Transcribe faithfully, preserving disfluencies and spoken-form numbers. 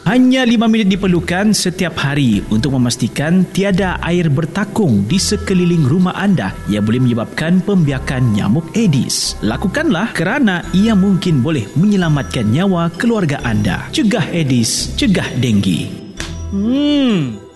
Hanya lima minit diperlukan setiap hari untuk memastikan tiada air bertakung di sekeliling rumah anda yang boleh menyebabkan pembiakan nyamuk Aedes. Lakukanlah kerana ia mungkin boleh menyelamatkan nyawa keluarga anda. Cegah Aedes, cegah denggi. Hmm...